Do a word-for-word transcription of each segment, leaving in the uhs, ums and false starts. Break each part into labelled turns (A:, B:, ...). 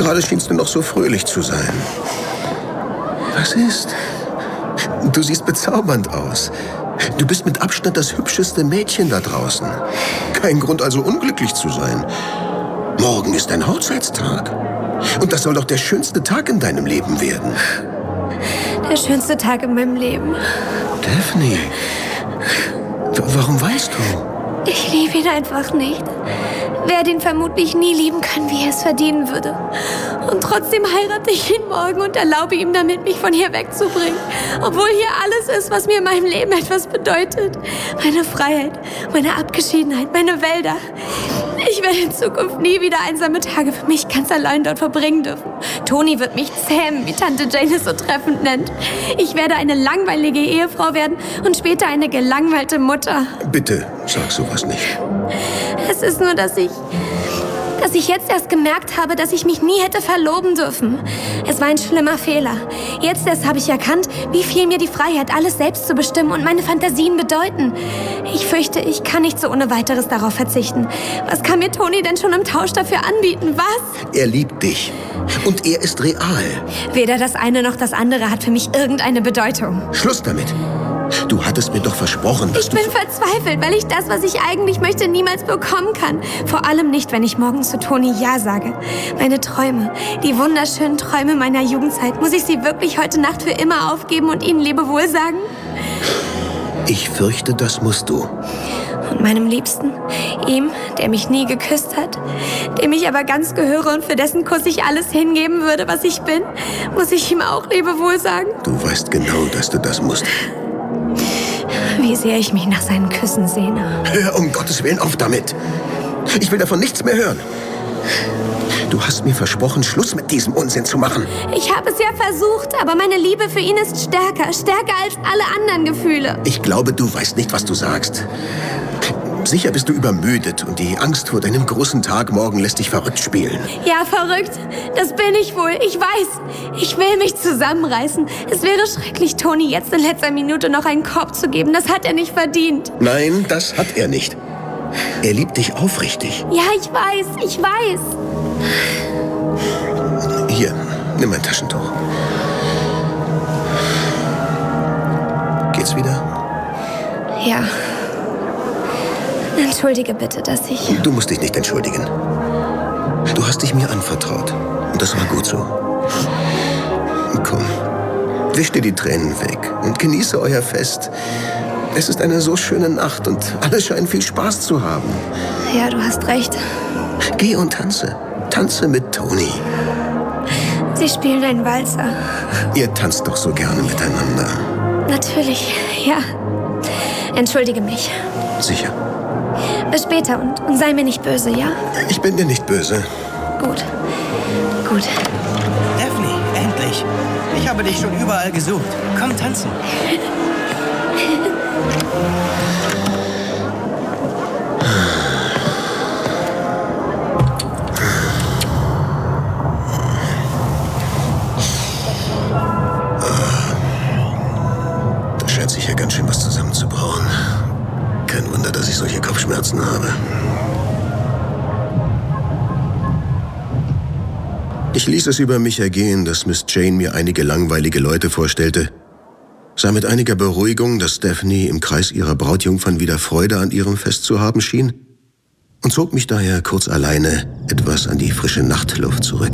A: Gerade schienst du noch so fröhlich zu sein. Was ist? Du siehst bezaubernd aus. Du bist mit Abstand das hübscheste Mädchen da draußen. Kein Grund also, unglücklich zu sein. Morgen ist dein Hochzeitstag. Und das soll doch der schönste Tag in deinem Leben werden.
B: Der schönste Tag in meinem Leben.
A: Daphne, w- warum weinst du?
B: Ich liebe ihn einfach nicht. Werde ihn vermutlich nie lieben können, wie er es verdienen würde. Und trotzdem heirate ich ihn morgen und erlaube ihm damit, mich von hier wegzubringen. Obwohl hier alles ist, was mir in meinem Leben etwas bedeutet. Meine Freiheit, meine Abgeschiedenheit, meine Wälder. Ich werde in Zukunft nie wieder einsame Tage für mich ganz allein dort verbringen dürfen. Toni wird mich zähmen, wie Tante Jane es so treffend nennt. Ich werde eine langweilige Ehefrau werden und später eine gelangweilte Mutter.
A: Bitte, sag sowas nicht.
B: Es ist nur, dass ich... dass ich jetzt erst gemerkt habe, dass ich mich nie hätte verloben dürfen. Es war ein schlimmer Fehler. Jetzt erst habe ich erkannt, wie viel mir die Freiheit, alles selbst zu bestimmen und meine Fantasien bedeuten. Ich fürchte, ich kann nicht so ohne weiteres darauf verzichten. Was kann mir Toni denn schon im Tausch dafür anbieten? Was?
A: Er liebt dich. Und er ist real.
B: Weder das eine noch das andere hat für mich irgendeine Bedeutung.
A: Schluss damit. Du hattest mir doch versprochen, dass
B: Ich bin verzweifelt, weil ich das, was ich eigentlich möchte, niemals bekommen kann. Vor allem nicht, wenn ich morgen zu Toni Ja sage. Meine Träume, die wunderschönen Träume meiner Jugendzeit, muss ich sie wirklich heute Nacht für immer aufgeben und ihnen Lebewohl sagen?
A: du... Ich fürchte, das musst du.
B: Und meinem Liebsten, ihm, der mich nie geküsst hat, dem ich aber ganz gehöre und für dessen Kuss ich alles hingeben würde, was ich bin, muss ich ihm auch Lebewohl sagen?
A: Du weißt genau, dass du das musst.
B: Wie sehr ich mich nach seinen Küssen sehne.
A: Hör um Gottes Willen auf damit. Ich will davon nichts mehr hören. Du hast mir versprochen, Schluss mit diesem Unsinn zu machen.
B: Ich habe es ja versucht, aber meine Liebe für ihn ist stärker, stärker als alle anderen Gefühle.
A: Ich glaube, du weißt nicht, was du sagst. Sicher bist du übermüdet und die Angst vor deinem großen Tag morgen lässt dich verrückt spielen.
B: Ja, verrückt. Das bin ich wohl. Ich weiß. Ich will mich zusammenreißen. Es wäre schrecklich, Toni jetzt in letzter Minute noch einen Korb zu geben. Das hat er nicht verdient.
A: Nein, das hat er nicht. Er liebt dich aufrichtig.
B: Ja, ich weiß. Ich weiß.
A: Hier, nimm mein Taschentuch. Geht's wieder?
B: Ja. Entschuldige bitte, dass ich...
A: Du musst dich nicht entschuldigen. Du hast dich mir anvertraut. Und das war gut so. Komm, wisch dir die Tränen weg und genieße euer Fest. Es ist eine so schöne Nacht und alle scheinen viel Spaß zu haben.
B: Ja, du hast recht.
A: Geh und tanze. Tanze mit Toni.
B: Sie spielen einen Walzer.
A: Ihr tanzt doch so gerne miteinander.
B: Natürlich, ja. Entschuldige mich.
A: Sicher.
B: Bis später und, und sei mir nicht böse, ja?
A: Ich bin dir nicht böse.
B: Gut. Gut.
C: Daphne, endlich. Ich habe dich schon überall gesucht. Komm tanzen.
A: Da scheint sich ja ganz schön was zusammenzubrauen. Kein Wunder, dass ich solche Kopfschmerzen habe. Ich ließ es über mich ergehen, dass Miss Jane mir einige langweilige Leute vorstellte, sah mit einiger Beruhigung, dass Daphne im Kreis ihrer Brautjungfern wieder Freude an ihrem Fest zu haben schien und zog mich daher kurz alleine etwas an die frische Nachtluft zurück.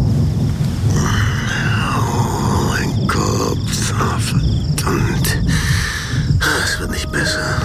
A: Oh, mein Kopf, oh, verdammt. Es wird nicht besser.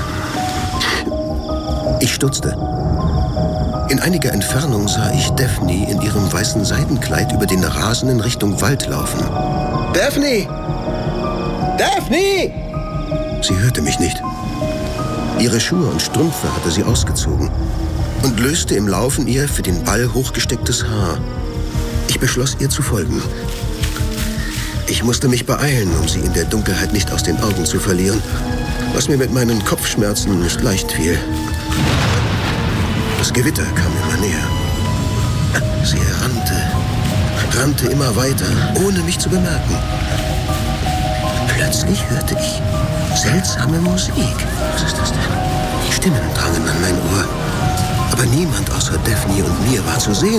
A: Ich stutzte. In einiger Entfernung sah ich Daphne in ihrem weißen Seidenkleid über den Rasen in Richtung Wald laufen. Daphne! Daphne! Sie hörte mich nicht. Ihre Schuhe und Strümpfe hatte sie ausgezogen und löste im Laufen ihr für den Ball hochgestecktes Haar. Ich beschloss, ihr zu folgen. Ich musste mich beeilen, um sie in der Dunkelheit nicht aus den Augen zu verlieren, was mir mit meinen Kopfschmerzen nicht leicht fiel. Das Gewitter kam immer näher. Sie rannte, rannte immer weiter, ohne mich zu bemerken. Plötzlich hörte ich seltsame Musik. Was ist das denn? Stimmen drangen an mein Ohr. Aber niemand außer Daphne und mir war zu sehen.